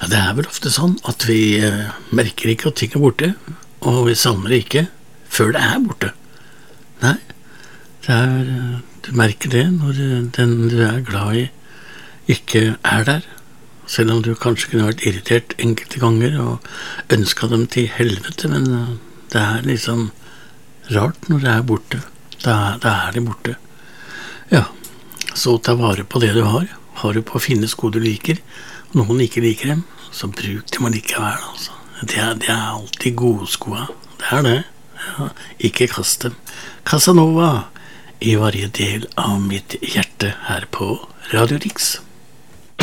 det vel ofte sånn at vi merker ikke at ting borte, og vi savner det ikke før det borte. Nei, du merker det når den du glad i ikke der, selv om du kanskje kunne vært irritert enkelte ganger og ønsket dem til helvete, men det liksom rart når det borte. Da det borte. Ja, så ta vare på det du har. Har du på å finne sko du liker, og noen ikke liker dem, så bruk dem likevel, altså. Det alltid gode skoa. Det det. Ja, ikke kast dem. Casanova, i varje del av mitt hjerte her på Radio Rix.